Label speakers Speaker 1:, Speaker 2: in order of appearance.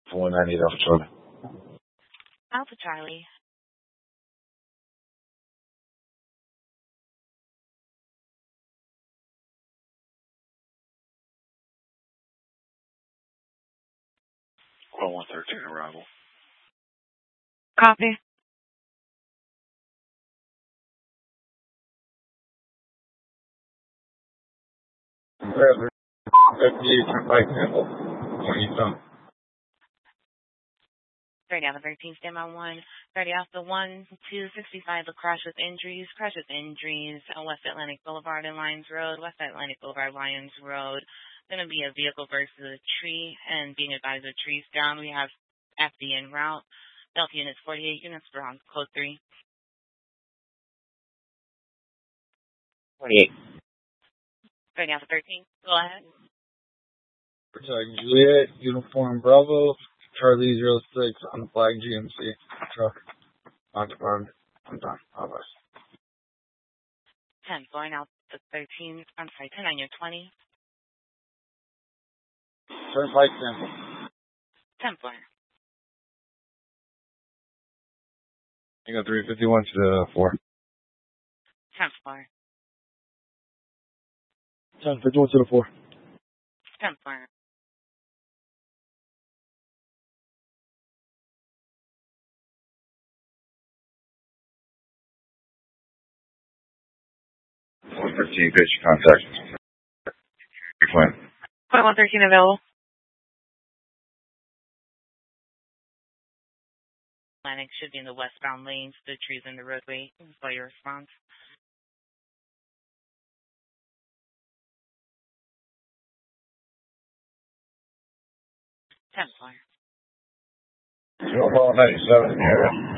Speaker 1: 498 Alpha Charlie.
Speaker 2: Alpha Charlie.
Speaker 1: Call 113 arrival.
Speaker 2: Copy.
Speaker 1: Bradley, 58 Turnpike Temple. What are you done?
Speaker 2: 30 Alpha 13, stand by 1. 30 Alpha 1, 265, a crash with injuries. Crash with injuries on West Atlantic Boulevard and Lyons Road. West Atlantic Boulevard, Lyons Road. Going to be a vehicle versus a tree, and being advised the tree's down. We have FD en route. Delta units 48 units for on code 3.
Speaker 3: 28.
Speaker 2: 30 Alpha 13, go ahead.
Speaker 1: Protect Juliet, Uniform Bravo, Charlie 06 on the flag GMC truck. Occupied. I'm done. Bye bye.
Speaker 2: 10, going out to 13, I'm sorry, 10 on your 20.
Speaker 1: Turnpike Temple.
Speaker 2: 10 4.
Speaker 1: You got 351 to the 4.
Speaker 2: 10 4.
Speaker 1: 1051 to the 4.
Speaker 2: 10 4.
Speaker 1: Pitch contact. Plan.
Speaker 2: Point 113 available. Atlantic should be in the westbound lanes. The trees in the roadway. For your response. 10 4.
Speaker 1: 97 in the area.